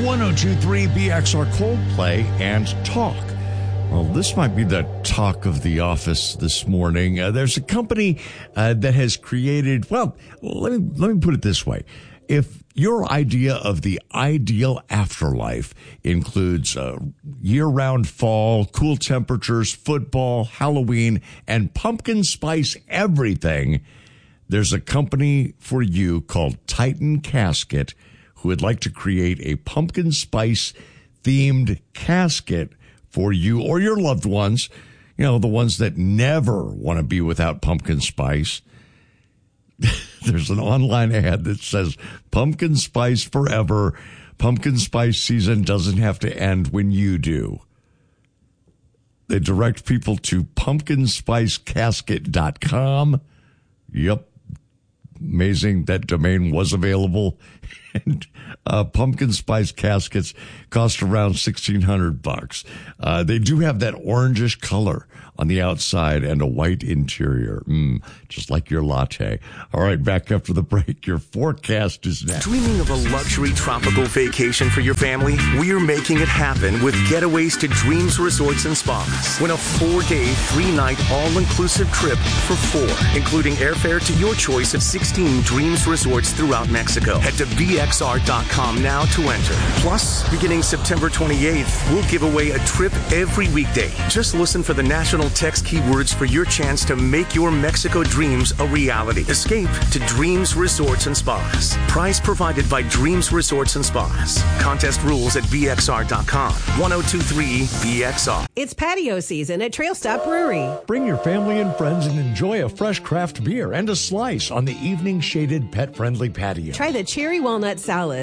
1023 BXR Coldplay and talk. Well, this might be the talk of the office this morning. There's a company that has created, well, let me put it this way. If your idea of the ideal afterlife includes year-round fall, cool temperatures, football, Halloween, and pumpkin spice everything, there's a company for you called Titan Casket who would like to create a pumpkin spice themed casket for you or your loved ones, you know, the ones that never want to be without pumpkin spice. There's an online ad that says pumpkin spice forever. Pumpkin spice season doesn't have to end when you do. They direct people to pumpkinspicecasket.com. Yep. Amazing that domain was available. And pumpkin spice caskets cost around $1,600. They do have that orangish color on the outside and a white interior. Just like your latte. All right, back after the break. Your forecast is next. Dreaming of a luxury tropical vacation for your family? We're making it happen with Getaways to Dreams Resorts and Spas. Win a 4-day, 3-night, all-inclusive trip for 4, including airfare to your choice of 16 Dreams Resorts throughout Mexico. Head to BXR.com now to enter. Plus, beginning September 28th, we'll give away a trip every weekday. Just listen for the national text keywords for your chance to make your Mexico dreams a reality. Escape to Dreams Resorts and Spas. Prize provided by Dreams Resorts and Spas. Contest rules at BXR.com. 1023 BXR. It's patio season at Trail Stop Brewery. Bring your family and friends and enjoy a fresh craft beer and a slice on the evening shaded pet-friendly patio. Try the cherry walnut salad.